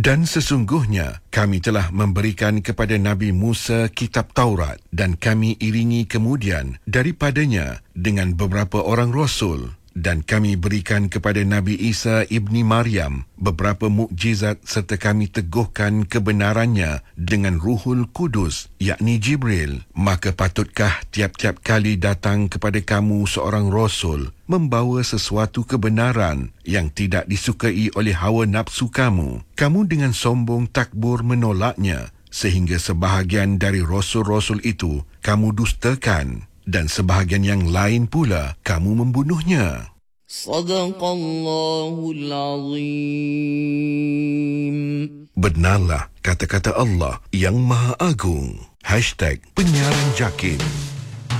Dan sesungguhnya kami telah memberikan kepada Nabi Musa kitab Taurat dan kami iringi kemudian daripadanya dengan beberapa orang rasul. Dan kami berikan kepada Nabi Isa ibni Maryam beberapa mukjizat serta kami teguhkan kebenarannya dengan Ruhul Kudus, yakni Jibril. Maka patutkah tiap-tiap kali datang kepada kamu seorang rasul membawa sesuatu kebenaran yang tidak disukai oleh hawa nafsu kamu dengan sombong takbur menolaknya, sehingga sebahagian dari rasul-rasul itu kamu dustakan dan sebahagian yang lain pula kamu membunuhnya. Sadaqallahul Azim. Benarlah kata-kata Allah yang Maha Agung. #Penyiaran Jakin.